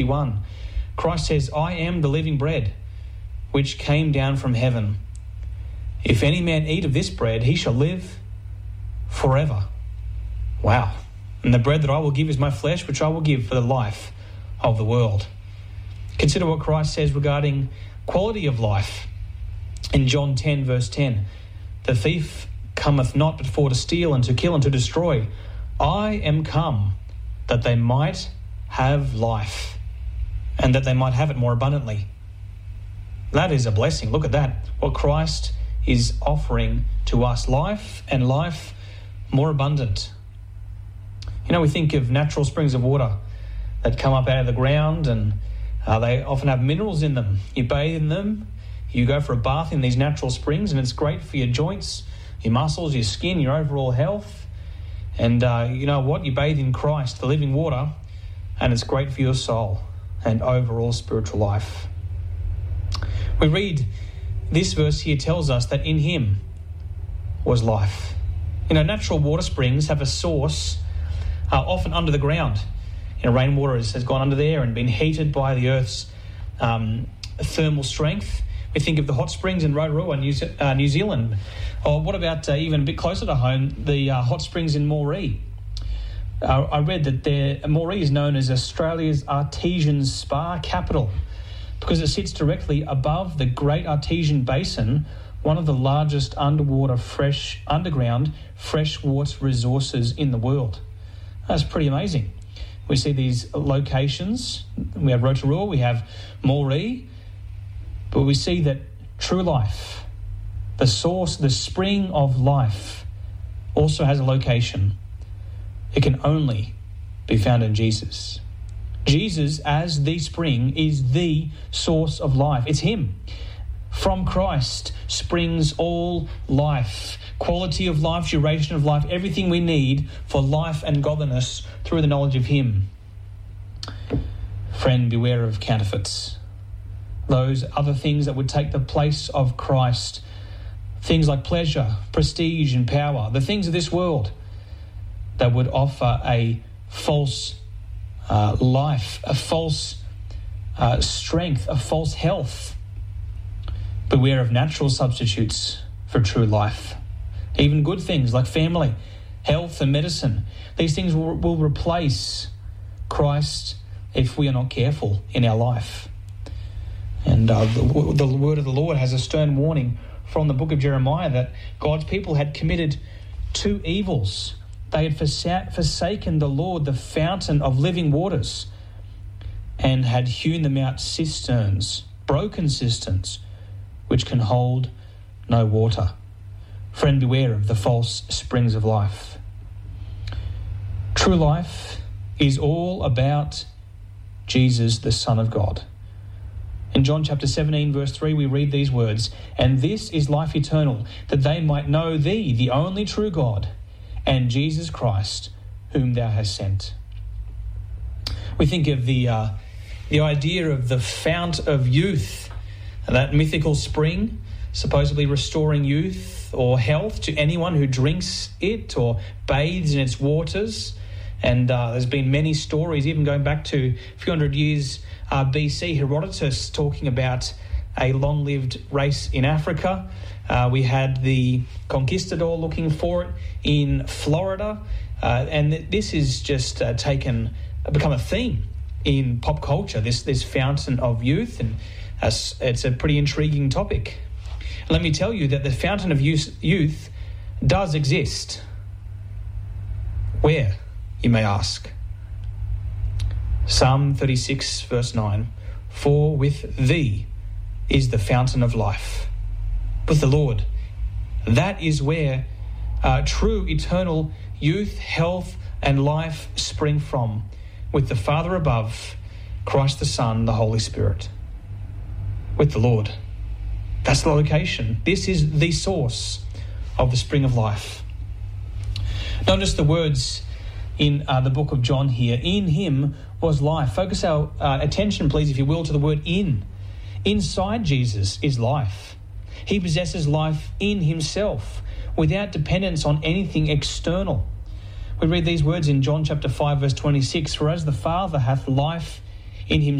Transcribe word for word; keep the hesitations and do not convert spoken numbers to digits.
one. Christ says, I am the living bread, which came down from heaven. If any man eat of this bread, he shall live forever. Wow. And the bread that I will give is my flesh, which I will give for the life of the world. Consider what Christ says regarding quality of life. In John ten, verse ten, the thief cometh not but for to steal and to kill and to destroy. I am come that they might have life, and that they might have it more abundantly. That is a blessing. Look at that. What Christ is offering to us, life and life more abundant. You know, we think of natural springs of water that come up out of the ground, and uh, they often have minerals in them. You bathe in them, you go for a bath in these natural springs, and it's great for your joints, your muscles, your skin, your overall health. And uh, you know what? You bathe in Christ, the living water, and it's great for your soul and overall spiritual life. We read this verse here tells us that in him was life. You know, natural water springs have a source uh, often under the ground. You know, rainwater has, has gone under there and been heated by the earth's um, thermal strength. We think of the hot springs in Rotorua, New, Ze- uh, New Zealand. Or what about uh, even a bit closer to home, the uh, hot springs in Moree? Uh, I read that there, Moree is known as Australia's artesian spa capital because it sits directly above the Great Artesian Basin, one of the largest underwater fresh underground freshwater resources in the world. That's pretty amazing. We see these locations. We have Rotorua, we have Moree, but we see that true life, the source, the spring of life, also has a location. It can only be found in Jesus. Jesus, as the spring, is the source of life. It's him. From Christ springs all life, quality of life, duration of life, everything we need for life and godliness through the knowledge of him. Friend, beware of counterfeits. Those other things that would take the place of Christ. Things like pleasure, prestige and power. The things of this world that would offer a false uh, life, a false uh, strength, a false health. Beware of natural substitutes for true life. Even good things like family, health and medicine. These things will, will replace Christ if we are not careful in our life. And uh, the, the word of the Lord has a stern warning from the book of Jeremiah that God's people had committed two evils. They had forsa- forsaken the Lord, the fountain of living waters, and had hewn them out cisterns, broken cisterns, which can hold no water. Friend, beware of the false springs of life. True life is all about Jesus, the Son of God. In John chapter seventeen, verse three, we read these words, "And this is life eternal, that they might know thee, the only true God, and Jesus Christ, whom thou hast sent." We think of the uh, the idea of the fount of youth, that mythical spring, supposedly restoring youth or health to anyone who drinks it or bathes in its waters. And uh, there's been many stories, even going back to a few hundred years uh, B C, Herodotus talking about a long-lived race in Africa. Uh, we had the conquistador looking for it in Florida. Uh, and th- this is just uh, taken, become a theme in pop culture, this, this fountain of youth. And uh, it's a pretty intriguing topic. Let me tell you that the fountain of youth, youth does exist. Where, you may ask? Psalm thirty-six, verse nine. "For with thee is the fountain of life." With the Lord. That is where uh, true eternal youth, health, and life spring from. With the Father above, Christ the Son, the Holy Spirit. With the Lord. That's the location. This is the source of the spring of life. Notice the words in uh, the book of John here. In him was life. Focus our uh, attention, please, if you will, to the word in. Inside Jesus is life. He possesses life in himself without dependence on anything external. We read these words in John chapter five, verse twenty-six. "For as the Father hath life in himself.